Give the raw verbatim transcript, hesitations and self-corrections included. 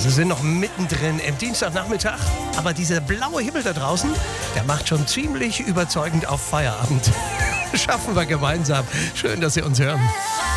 Sie sind noch mittendrin im Dienstagnachmittag, aber dieser blaue Himmel da draußen, der macht schon ziemlich überzeugend auf Feierabend. Schaffen wir gemeinsam. Schön, dass Sie uns hören.